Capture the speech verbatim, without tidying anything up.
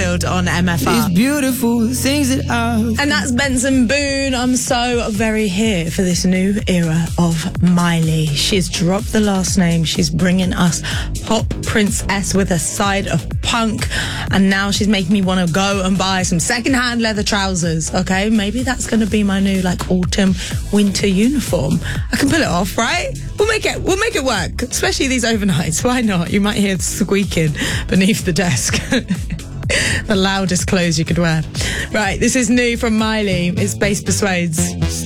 Mayfield on M F R. These beautiful things that are. And that's Benson Boone. I'm so very here for this new era of Miley. She's dropped the last name. She's bringing us pop princess with a side of punk. And now she's making me want to go and buy some secondhand leather trousers. Okay, maybe that's going to be my new like autumn winter uniform. I can pull it off, right? We'll make it. We'll make it work. Especially these overnights. Why not? You might hear squeaking beneath the desk. The loudest clothes you could wear. Right, this is new from Miley. It's Bass Persuades.